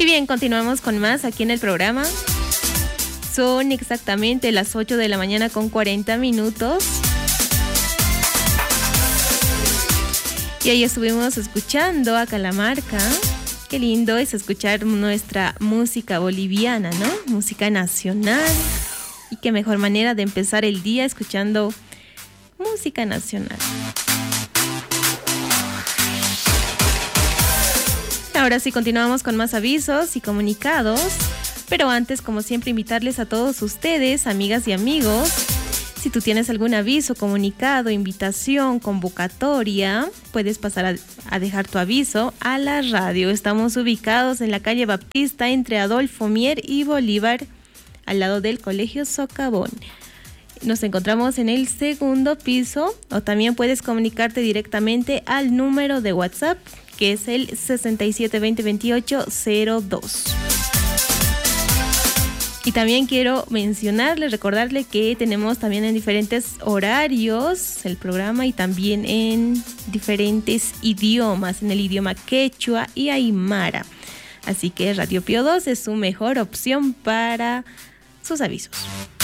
Y bien, continuamos con más aquí en el programa. Son exactamente las 8 de la mañana con 40 minutos. Y ahí estuvimos escuchando a Calamarca. Qué lindo es escuchar nuestra música boliviana, ¿no? Música nacional. Y qué mejor manera de empezar el día escuchando música nacional. Ahora sí, continuamos con más avisos y comunicados. Pero antes, como siempre, invitarles a todos ustedes, amigas y amigos, si tú tienes algún aviso, comunicado, invitación, convocatoria, puedes pasar a dejar tu aviso a la radio. Estamos ubicados en la calle Baptista entre Adolfo Mier y Bolívar, al lado del Colegio Socavón. Nos encontramos en el segundo piso, o también puedes comunicarte directamente al número de WhatsApp, que es el 67202802. Y también quiero recordarle que tenemos también en diferentes horarios el programa y también en diferentes idiomas, en el idioma quechua y aymara. Así que Radio Pío 2 es su mejor opción para sus avisos.